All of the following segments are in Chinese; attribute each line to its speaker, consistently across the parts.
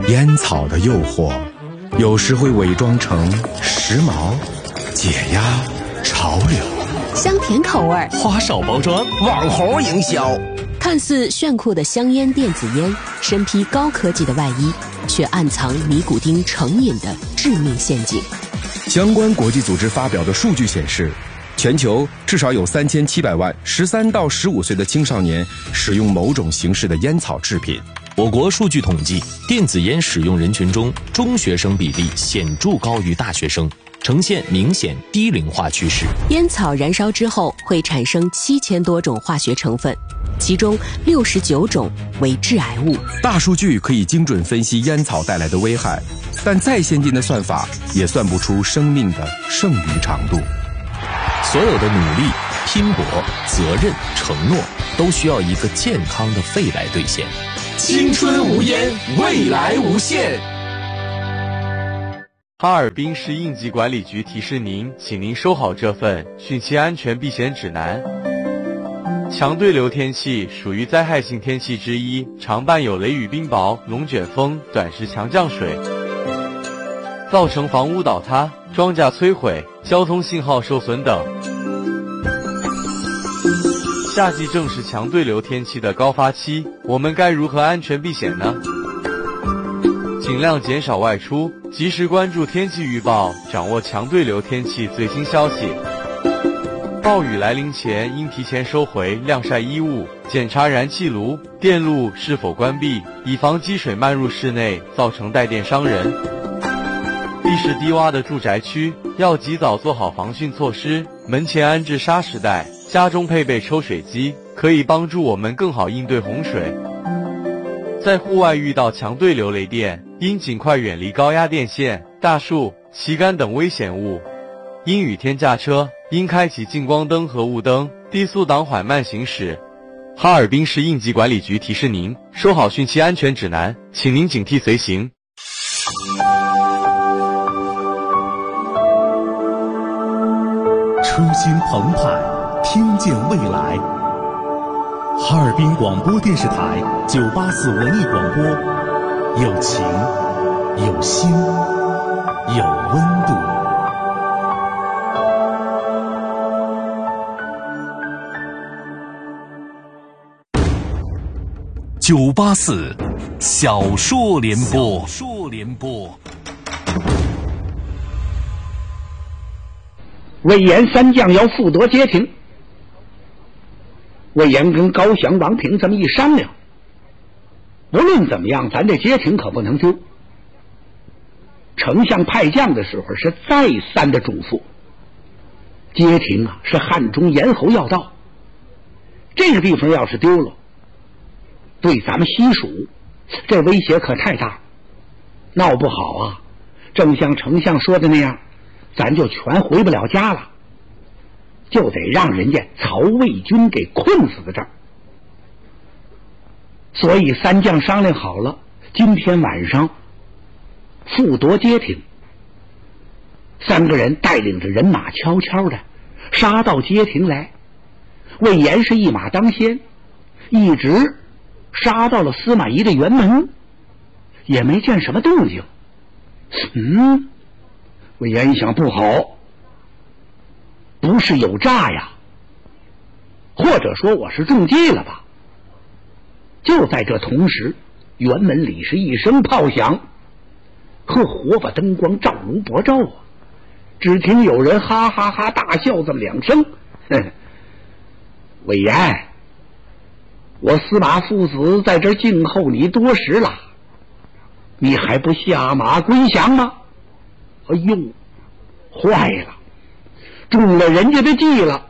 Speaker 1: 烟草的诱惑，有时会伪装成时髦、解压、潮流，
Speaker 2: 香甜口味，
Speaker 3: 花哨包装，网红营销。
Speaker 2: 看似炫酷的香烟电子烟，身披高科技的外衣，却暗藏尼古丁成瘾的致命陷阱。
Speaker 1: 相关国际组织发表的数据显示，全球至少有3700万13到15岁的青少年使用某种形式的烟草制品。
Speaker 3: 我国数据统计，电子烟使用人群中，中学生比例显著高于大学生，呈现明显低龄化趋势。
Speaker 2: 烟草燃烧之后会产生7000多种化学成分，其中69种为致癌物。
Speaker 1: 大数据可以精准分析烟草带来的危害，但再先进的算法也算不出生命的剩余长度。
Speaker 3: 所有的努力、拼搏、责任、承诺，都需要一个健康的肺来兑现。
Speaker 4: 青春无烟，未来无限。
Speaker 5: 哈尔滨市应急管理局提示您，请您收好这份汛期安全避险指南。强对流天气属于灾害性天气之一，常伴有雷雨冰雹、龙卷风、短时强降水，造成房屋倒塌、庄稼摧毁、交通信号受损等。夏季正是强对流天气的高发期，我们该如何安全避险呢？尽量减少外出，及时关注天气预报，掌握强对流天气最新消息。暴雨来临前，应提前收回晾晒衣物，检查燃气炉、电路是否关闭，以防积水漫入室内，造成带电伤人。地势低洼的住宅区要及早做好防汛措施，门前安置沙石带，家中配备抽水机，可以帮助我们更好应对洪水。在户外遇到强对流雷电，应尽快远离高压电线、大树、旗杆等危险物。阴雨天驾车，应开启近光灯和雾灯，低速档缓慢行驶。哈尔滨市应急管理局提示您，收好汛期安全指南，请您警惕随行。
Speaker 6: 初心澎湃，听见未来。哈尔滨广播电视台984文艺广播，有情，有心，有温度。984小说联播。
Speaker 7: 魏延三将要复夺街亭，魏延跟高翔、王平这么一商量，无论怎么样，咱这街亭可不能丢。丞相派将的时候是再三的嘱咐，街亭啊是汉中咽喉要道，这个地方要是丢了，对咱们西蜀这威胁可太大，闹不好啊，正像丞相说的那样，咱就全回不了家了，就得让人家曹魏军给困死在这儿。所以三将商量好了，今天晚上复夺街亭。三个人带领着人马悄悄的杀到街亭来，魏延是一马当先，一直杀到了司马懿的辕门，也没见什么动静。魏延一想，不好，不是有诈呀，或者说我是中计了吧。就在这同时，辕门里是一声炮响，火把灯光照如薄昼啊！只听有人哈哈哈大笑这么两声。魏延，我司马父子在这静候你多时了，你还不下马归降吗？哎呦，坏了，中了人家的计了！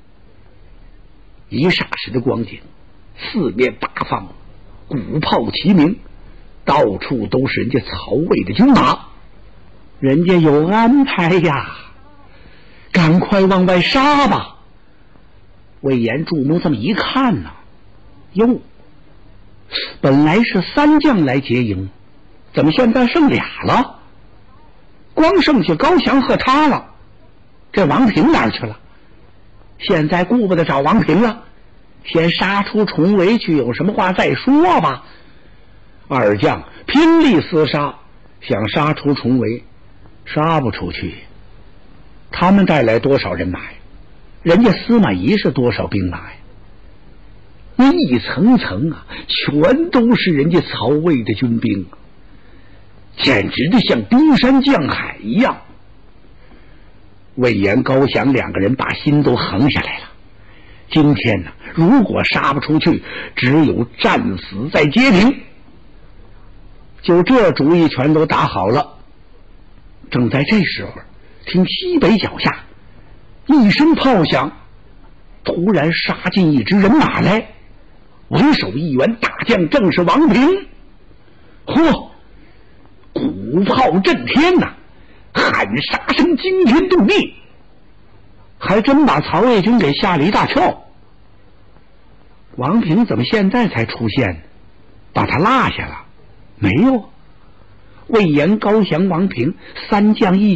Speaker 7: 一霎时的光景，四面八方鼓炮齐鸣，到处都是人家曹魏的军马，人家有安排呀，赶快往外杀吧！魏延注目这么一看呢，哟，本来是三将来结营，怎么现在剩俩了？光剩下高翔和他了，这王平哪儿去了？现在顾不得找王平了，先杀出重围去，有什么话再说吧。 二将拼力厮杀，想杀出重围，杀不出去。他们带来多少人马呀？人家司马懿是多少兵马呀？那一层层啊，全都是人家曹魏的军兵，简直的像冰山降海一样。魏延、高翔两个人把心都横下来了。今天呢，如果杀不出去，只有战死在街亭。就这主意全都打好了。正在这时候，听西北脚下一声炮响，突然杀进一支人马来，为首一员大将正是王平。嚯，鼓炮震天呐，喊杀声惊天动地，还真把曹魏军给吓了一大跳。王平怎么现在才出现？把他落下了？没有，魏延、高翔、王平三将一